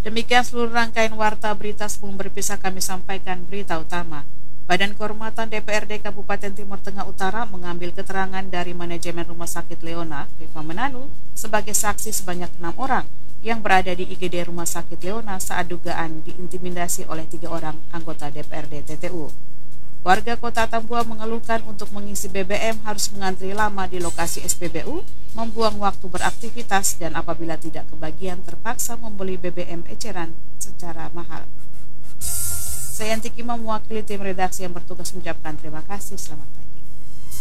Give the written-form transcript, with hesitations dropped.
Demikian seluruh rangkaian warta berita sebelum berpisah kami sampaikan berita utama. Badan Kehormatan DPRD Kabupaten Timur Tengah Utara mengambil keterangan dari manajemen Rumah Sakit Leona, Viva Menanu, sebagai saksi sebanyak 6 orang yang berada di IGD Rumah Sakit Leona saat dugaan diintimidasi oleh 3 orang anggota DPRD TTU. Warga Kota Tambua mengeluhkan untuk mengisi BBM harus mengantri lama di lokasi SPBU, membuang waktu beraktivitas, dan apabila tidak kebagian terpaksa membeli BBM eceran secara mahal. Saya Yanti Kima mewakili tim redaksi yang bertugas mengucapkan terima kasih. Selamat pagi.